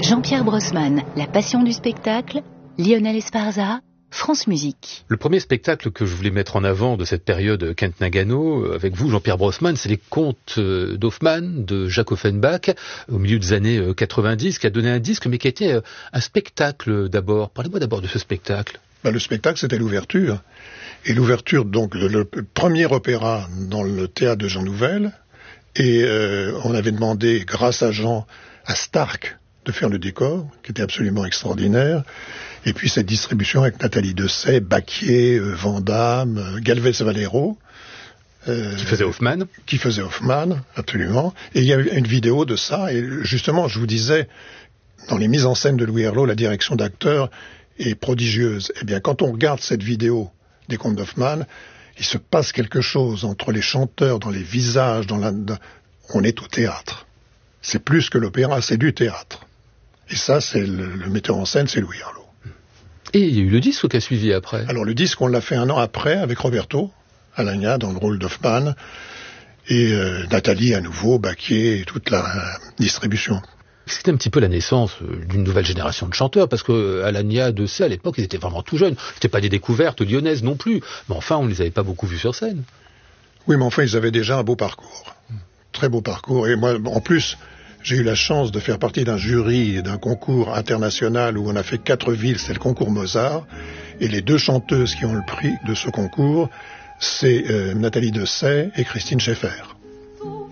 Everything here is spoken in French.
Jean-Pierre Brossman, La passion du spectacle, Lionel Esparza, France Musique. Le premier spectacle que je voulais mettre en avant de cette période Kent Nagano, avec vous, Jean-Pierre Brossman, c'est les contes d'Hoffmann, de Jacques Offenbach, au milieu des années 90, qui a donné un disque, mais qui a été un spectacle d'abord. Parlez-moi d'abord de ce spectacle. Le spectacle, c'était l'ouverture. Et l'ouverture, donc, le premier opéra dans le théâtre de Jean Nouvel. Et on avait demandé, grâce à Jean, à Starck de faire le décor, qui était absolument extraordinaire. Et puis cette distribution avec Nathalie Dessay, Baquier, Vandamme, Galvez Valero. Qui faisait Hoffmann. Qui faisait Hoffmann, absolument. Et il y a une vidéo de ça. Et justement, je vous disais, dans les mises en scène de Louis Herlot, la direction d'acteur est prodigieuse. Eh bien, quand on regarde cette vidéo des contes d'Hoffmann, il se passe quelque chose entre les chanteurs, dans les visages, on est au théâtre. C'est plus que l'opéra, c'est du théâtre. Et ça, c'est le metteur en scène, c'est Louis Herlot. Et il y a eu le disque qui a suivi après. Alors le disque, on l'a fait un an après avec Roberto Alagna dans le rôle d'Hoffmann et Nathalie à nouveau, Baquier et toute la distribution. C'était un petit peu la naissance d'une nouvelle génération de chanteurs, parce que Alagna, Dessay, à l'époque, ils étaient vraiment tout jeunes. C'était pas des découvertes lyonnaises non plus, mais enfin, on les avait pas beaucoup vus sur scène. Oui, mais enfin, ils avaient déjà un beau parcours, très beau parcours. Et moi, en plus, j'ai eu la chance de faire partie d'un jury d'un concours international où on a fait 4 villes, c'est le concours Mozart. Et les 2 chanteuses qui ont le prix de ce concours, c'est Nathalie Dessay et Christine Schaeffer.